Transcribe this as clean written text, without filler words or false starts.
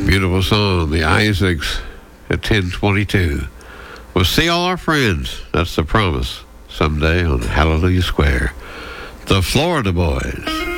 Beautiful song, the Isaacs at 10:22. We'll see all our friends. That's the promise. Someday on Hallelujah Square. The Florida Boys.